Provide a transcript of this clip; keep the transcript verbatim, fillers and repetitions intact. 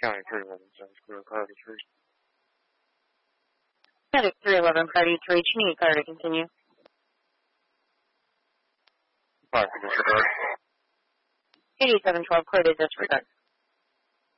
County three eleven, Jones Clear, Priority three. County three eleven, Priority three, Cheney, car to continue. Fire for disregard. eighty-seven twelve, clear to disregard.